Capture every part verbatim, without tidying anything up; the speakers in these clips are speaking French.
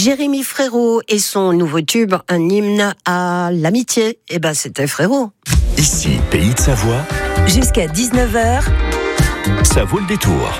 Jérémy Frérot et son nouveau tube, un hymne à l'amitié. Eh ben, c'était Frérot. Ici, Pays de Savoie. Jusqu'à dix-neuf heures. Ça vaut le détour.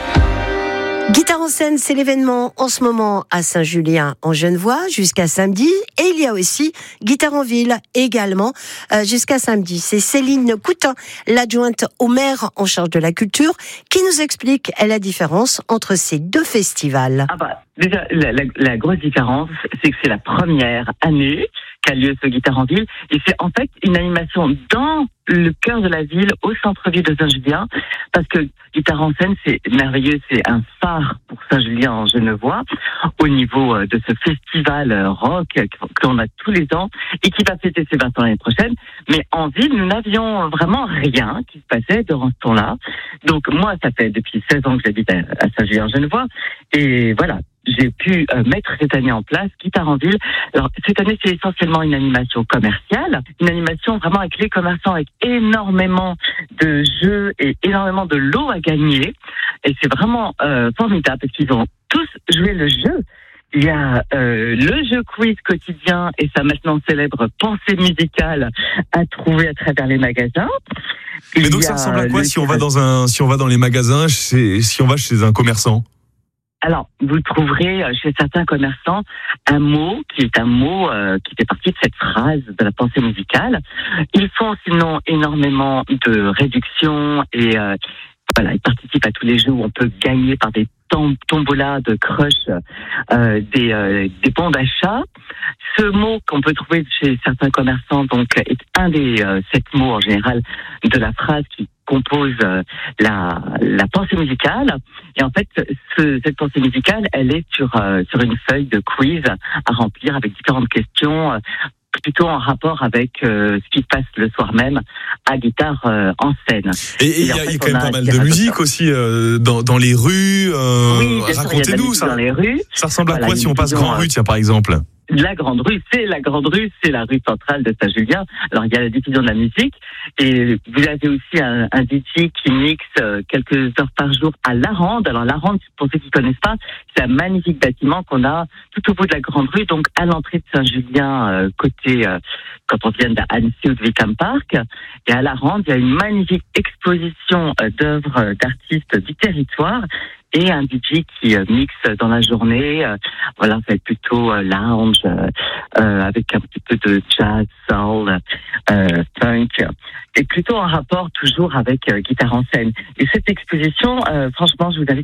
Guitare en scène, c'est l'événement en ce moment à Saint-Julien en Genevois jusqu'à samedi. Et il y a aussi Guitare en ville également euh, jusqu'à samedi. C'est Céline Coutin, l'adjointe au maire en charge de la culture, qui nous explique la différence entre ces deux festivals. Ah bah, déjà, la, la, la grosse différence, c'est que c'est la première année qu'a lieu ce Guitare en ville. Et c'est en fait une animation dans le cœur de la ville, au centre-ville de Saint-Julien, parce que Guitare en scène, c'est merveilleux, c'est un phare pour Saint-Julien en Genevois, au niveau de ce festival rock que l'on a tous les ans et qui va fêter ses vingt ans l'année prochaine. Mais en ville, nous n'avions vraiment rien qui se passait durant ce temps-là. Donc moi, ça fait depuis seize ans que j'habite à Saint-Julien en Genevois, et voilà. J'ai pu euh, mettre cette année en place Guitare en ville. Alors cette année, c'est essentiellement une animation commerciale, une animation vraiment avec les commerçants, avec énormément de jeux et énormément de lots à gagner. Et c'est vraiment euh, formidable parce qu'ils ont tous joué le jeu. Il y a euh, le jeu quiz quotidien et sa maintenant célèbre pensée musicale à trouver à travers les magasins. Mais donc ça ressemble à quoi si on va dans un, si on va dans les magasins, chez, si on va chez un commerçant? Alors, vous trouverez chez certains commerçants un mot qui est un mot euh, qui fait partie de cette phrase de la pensée musicale. Ils font sinon énormément de réductions et euh, voilà, ils participent à tous les jeux où on peut gagner par des tom- tombolas de crush euh, des, euh, des bons d'achat. Ce mot qu'on peut trouver chez certains commerçants donc est un des euh, sept mots en général de la phrase qui compose euh, la, la pensée musicale. Et en fait, ce, cette pensée musicale, elle est sur, euh, sur une feuille de quiz à remplir avec différentes questions, euh, plutôt en rapport avec euh, ce qui se passe le soir même à Guitare euh, en scène. Et il y, y a quand même pas mal de musique aussi euh, dans, dans les rues. Euh, oui, racontez-nous ça. Dans les rues. Ça ressemble à voilà, quoi si on passe Grande Rue, tiens, par exemple? La Grande Rue, c'est la Grande Rue, c'est la rue centrale de Saint-Julien. Alors, il y a la diffusion de la musique et vous avez aussi un, un D J qui mixe euh, quelques heures par jour à La Rande. Alors, La Rande, pour ceux qui ne connaissent pas, c'est un magnifique bâtiment qu'on a tout au bout de la Grande Rue, donc à l'entrée de Saint-Julien, euh, côté, euh, quand on vient d'Annecy ou de Wickham Park. Et à La Rande, il y a une magnifique exposition euh, d'œuvres d'artistes du territoire. Et un D J qui euh, mixe dans la journée, euh, voilà, ça va être plutôt euh, lounge, euh, euh, avec un petit peu de jazz, soul, euh, funk, et plutôt en rapport toujours avec euh, Guitare en scène. Et cette exposition, euh, franchement, je vous invite